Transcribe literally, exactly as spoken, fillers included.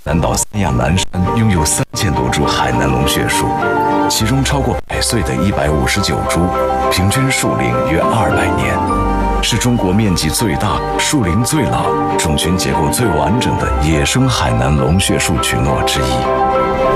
南岛三亚南山拥有三千多株海南龙血树，其中超过百岁的一百五十九株，平均树龄约二百年，是中国面积最大、树龄最老、种群结构最完整的野生海南龙血树群落之一。